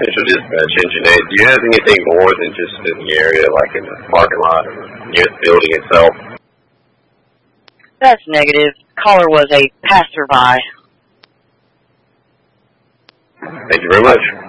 Central Dispatch Engineer. Do you have anything more than just in the area, like in the parking lot or near the building itself? That's negative. Caller was a passerby. Thank you very much.